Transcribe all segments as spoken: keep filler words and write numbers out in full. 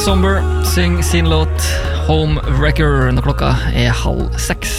Somber, syng sin låt Home Wrecker når klokka er halv seks.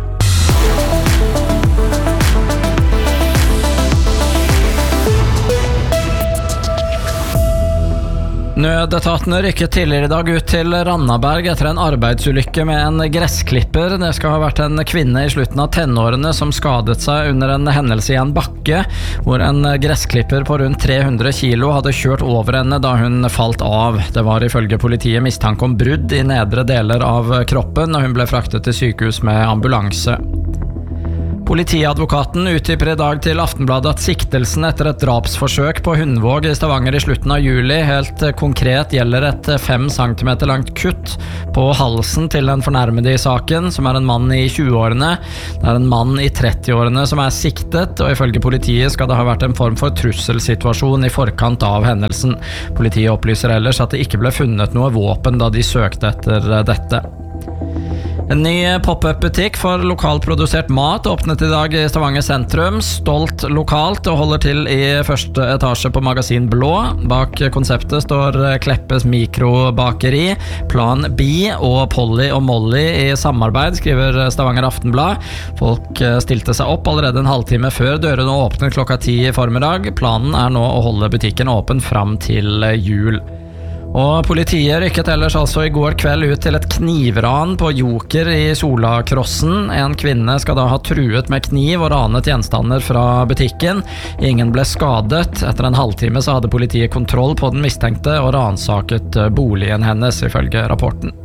Nødetatene rykket tidligere i dag ut til Randaberg etter en arbeidsulykke med en gressklipper. Det skal ha vært en kvinne i slutten av tenårene som skadet seg under en hendelse i en bakke, hvor en gressklipper på rundt tre hundre kilo hadde kjørt over henne da hun falt av. Det var ifølge politiet mistanke om brudd i nedre deler av kroppen, og hun ble fraktet til sykehus med ambulanse. Politiadvokaten utdyper i dag til Aftenbladet at siktelsen etter et drapsforsøk på Hundvåg i Stavanger i slutten av juli helt konkret gjelder et fem centimeter langt kutt på halsen til den fornærmede i saken, som er en mann i tjueårene. Det er en mann i trettiårene som er siktet, og ifølge politiet skal det ha vært en form for trusselsituasjon i forkant av hendelsen. Politiet opplyser ellers at det ikke ble funnet noe våpen da de søkte etter dette. En ny pop-up-butikk for lokalt produsert mat åpnet i dag i Stavanger sentrum. Stolt lokalt og holder til i første etasje på Magasin Blå. Bak konseptet står Kleppes mikrobakeri, Plan B og Polly og Molly i samarbeid, skriver Stavanger Aftenblad. Folk stilte seg opp allerede en halvtime før dørene åpnet klokka ti i formiddag. Planen er nå å holde butikken åpen fram til jul. Og politiet rykket ellers altså i går kveld ut til et knivran på Joker i Solakrossen. En kvinne skal da ha truet med kniv og ranet gjenstander fra butikken. Ingen ble skadet. Etter en halvtime så hadde politiet kontroll på den mistenkte og ransaket boligen hennes, ifølge rapporten.